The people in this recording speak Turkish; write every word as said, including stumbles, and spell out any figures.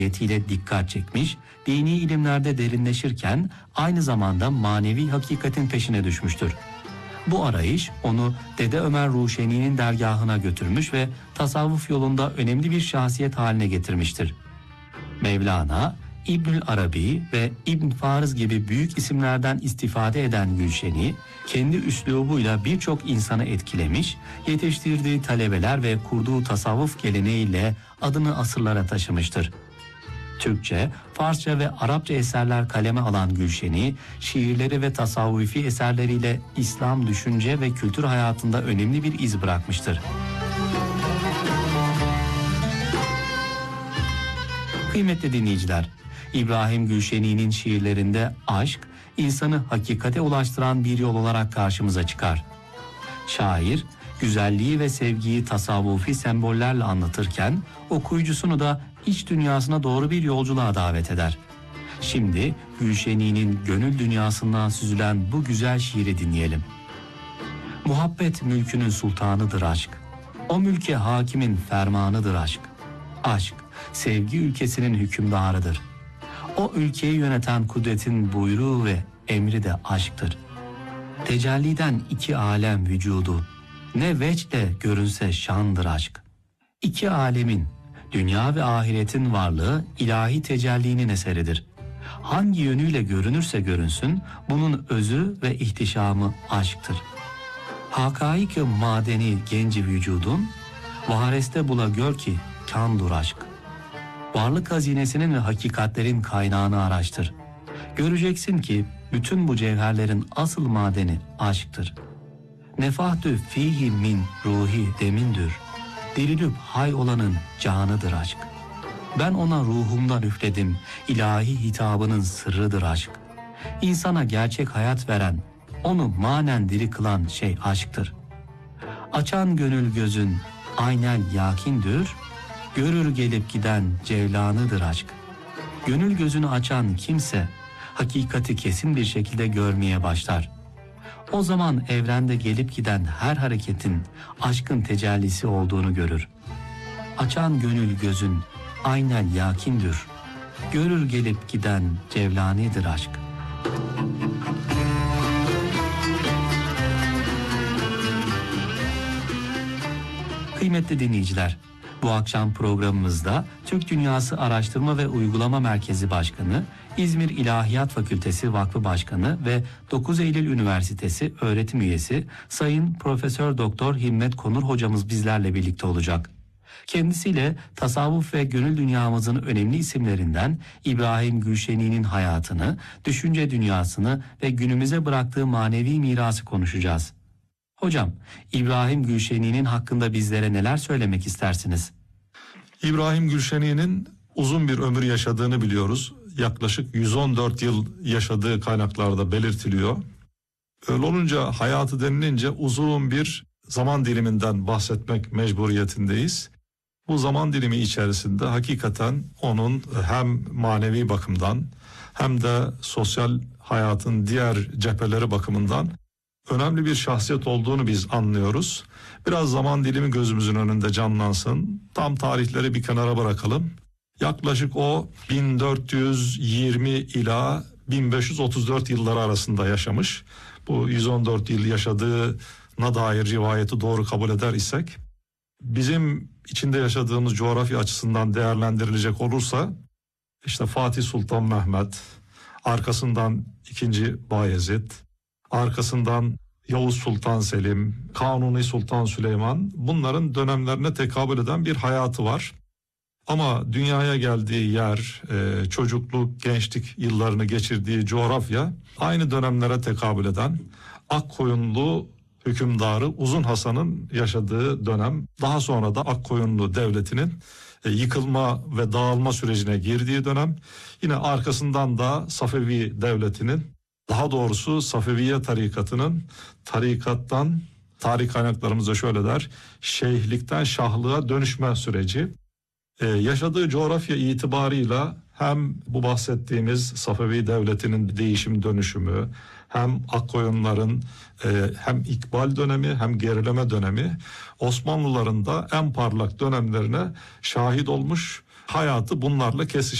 ile dikkat çekmiş, dini ilimlerde derinleşirken aynı zamanda manevi hakikatin peşine düşmüştür. Bu arayış onu Dede Ömer Ruşeni'nin dergahına götürmüş ve tasavvuf yolunda önemli bir şahsiyet haline getirmiştir. Mevlana, İbnül Arabi ve İbn Farız gibi büyük isimlerden istifade eden Gülşen'i, kendi üslubuyla birçok insanı etkilemiş, yetiştirdiği talebeler ve kurduğu tasavvuf geleneğiyle adını asırlara taşımıştır. Türkçe, Farsça ve Arapça eserler kaleme alan Gülşen'i, şiirleri ve tasavvufi eserleriyle İslam düşünce ve kültür hayatında önemli bir iz bırakmıştır. Kıymetli dinleyiciler, İbrahim Gülşeni'nin şiirlerinde aşk, insanı hakikate ulaştıran bir yol olarak karşımıza çıkar. Şair, güzelliği ve sevgiyi tasavvufi sembollerle anlatırken, okuyucusunu da iç dünyasına doğru bir yolculuğa davet eder. Şimdi Gülşeni'nin gönül dünyasından süzülen bu güzel şiiri dinleyelim. Muhabbet mülkünün sultanıdır aşk. O mülke hakimin fermanıdır aşk. Aşk, sevgi ülkesinin hükümdarıdır. O ülkeyi yöneten kudretin buyruğu ve emri de aşktır. Tecelliden iki alem vücudu, ne veçle görünse şandır aşk. İki alemin, dünya ve ahiretin varlığı ilahi tecellinin eseridir. Hangi yönüyle görünürse görünsün, bunun özü ve ihtişamı aşktır. Hakaik-i madeni genci vücudun, vahareste bula gör ki kandur aşk. Varlık hazinesinin ve hakikatlerin kaynağını araştır. Göreceksin ki bütün bu cevherlerin asıl madeni aşktır. Nefahtü fihi min ruhi demindür. Dirilüp hay olanın canıdır aşk. Ben ona ruhumdan üfledim, ilahi hitabının sırrıdır aşk. İnsana gerçek hayat veren, onu manen diri kılan şey aşktır. Açan gönül gözün aynen yakindür, görür gelip giden cevlanıdır aşk. Gönül gözünü açan kimse, hakikati kesin bir şekilde görmeye başlar. O zaman evrende gelip giden her hareketin aşkın tecellisi olduğunu görür. Açan gönül gözün aynen yakindür, görür gelip giden cevlanidir aşk. Kıymetli dinleyiciler, bu akşam programımızda Türk Dünyası Araştırma ve Uygulama Merkezi Başkanı, İzmir İlahiyat Fakültesi Vakfı Başkanı ve dokuz Eylül Üniversitesi öğretim üyesi Sayın Profesör Doktor Himmet Konur hocamız bizlerle birlikte olacak. Kendisiyle tasavvuf ve gönül dünyamızın önemli isimlerinden İbrahim Gülşeni'nin hayatını, düşünce dünyasını ve günümüze bıraktığı manevi mirası konuşacağız. Hocam, İbrahim Gülşeni'nin hakkında bizlere neler söylemek istersiniz? İbrahim Gülşeni'nin uzun bir ömür yaşadığını biliyoruz. Yaklaşık yüz on dört yıl yaşadığı kaynaklarda belirtiliyor. Öyle olunca hayatı denilince uzun bir zaman diliminden bahsetmek mecburiyetindeyiz. Bu zaman dilimi içerisinde hakikaten onun hem manevi bakımdan hem de sosyal hayatın diğer cepheleri bakımından önemli bir şahsiyet olduğunu biz anlıyoruz. Biraz zaman dilimi gözümüzün önünde canlansın. Tam tarihleri bir kenara bırakalım. Yaklaşık o bin dört yüz yirmi ila bin beş yüz otuz dört yılları arasında yaşamış. Bu yüz on dört yıl yaşadığına dair rivayeti doğru kabul eder isek, bizim içinde yaşadığımız coğrafya açısından değerlendirilecek olursa, işte Fatih Sultan Mehmet, arkasından ikinci Bayezid, arkasından Yavuz Sultan Selim, Kanuni Sultan Süleyman, bunların dönemlerine tekabül eden bir hayatı var. Ama dünyaya geldiği yer, e, çocukluk, gençlik yıllarını geçirdiği coğrafya aynı dönemlere tekabül eden Akkoyunlu hükümdarı Uzun Hasan'ın yaşadığı dönem. Daha sonra da Akkoyunlu devletinin e, yıkılma ve dağılma sürecine girdiği dönem. Yine arkasından da Safevi devletinin, daha doğrusu Safeviye tarikatının tarikattan, tarih kaynaklarımızda şöyle der, şeyhlikten şahlığa dönüşme süreci. Ee, yaşadığı coğrafya itibarıyla hem bu bahsettiğimiz Safevi devletinin değişim dönüşümü, hem Akkoyunların e, hem ikbal dönemi hem gerileme dönemi, Osmanlıların da en parlak dönemlerine şahit olmuş. hayatı bunlarla kesişmiş.